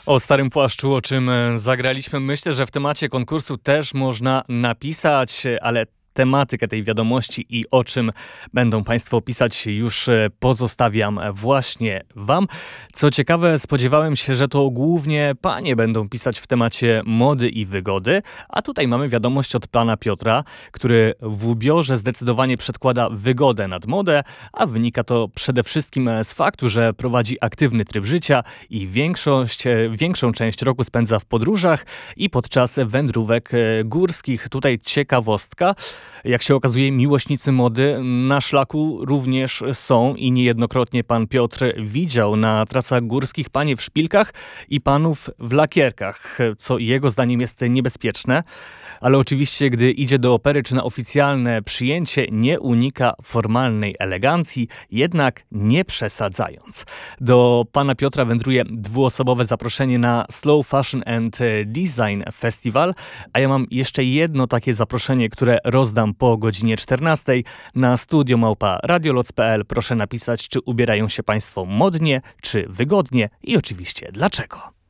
O Starym Płaszczu, o czym zagraliśmy, myślę, że w temacie konkursu też można napisać, ale tematykę tej wiadomości i o czym będą Państwo pisać już pozostawiam właśnie Wam. Co ciekawe, spodziewałem się, że to głównie panie będą pisać w temacie mody i wygody, a tutaj mamy wiadomość od pana Piotra, który w ubiorze zdecydowanie przedkłada wygodę nad modę, a wynika to przede wszystkim z faktu, że prowadzi aktywny tryb życia i większą część roku spędza w podróżach i podczas wędrówek górskich. Tutaj ciekawostka. Jak się okazuje, miłośnicy mody na szlaku również są i niejednokrotnie pan Piotr widział na trasach górskich panie w szpilkach i panów w lakierkach, co jego zdaniem jest niebezpieczne. Ale oczywiście, gdy idzie do opery czy na oficjalne przyjęcie, nie unika formalnej elegancji, jednak nie przesadzając. Do pana Piotra wędruje dwuosobowe zaproszenie na Slow Fashion and Design Festival, a ja mam jeszcze jedno takie zaproszenie, które rozdam po godzinie 14 na studio@radioloc.pl. Proszę napisać, czy ubierają się Państwo modnie, czy wygodnie i oczywiście dlaczego.